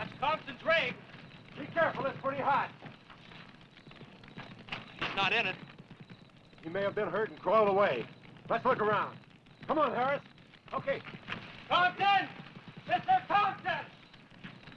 That's Thompson's rig. Be careful, it's pretty hot. He's not in it. He may have been hurt and crawled away. Let's look around. Come on, Harris. Okay. Thompson! Mr. Thompson!